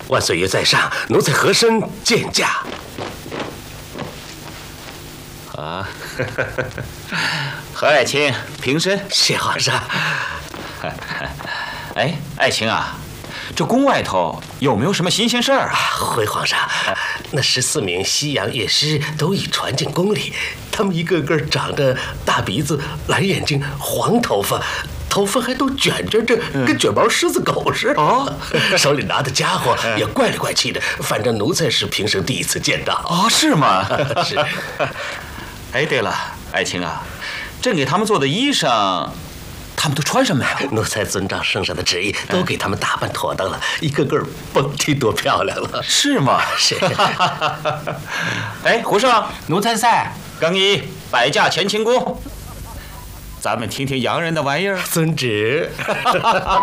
万岁爷在上，奴才和珅见驾。 啊，何爱卿平身。 谢皇上。 哎，爱卿啊，这宫外头有没有什么新鲜事儿啊？ 回皇上，那14名西洋乐师都已传进宫里，他们一个个长着大鼻子、蓝眼睛、黄头发。头发还都卷着，跟卷毛狮子狗似的。哦，手里拿的家伙也怪里怪气的。反正奴才是平生第一次见到。 哦，是吗？ 是。 哎，对了，爱卿啊，朕给他们做的衣裳，他们都穿上没有？ 奴才遵照圣上的旨意，都给他们打扮妥当了，一个个甭提多漂亮了。 是吗？ 是。 哎，胡胜， 奴才在。 更衣，摆驾前清宫。咱们听听洋人的玩意儿。 遵旨。